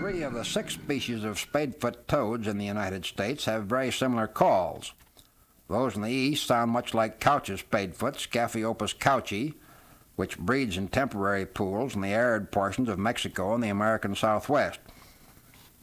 3 of the 6 species of spadefoot toads in the United States have very similar calls. Those in the east sound much like Couch's spadefoot, Scaphiopus couchi, which breeds in temporary pools in the arid portions of Mexico and the American Southwest.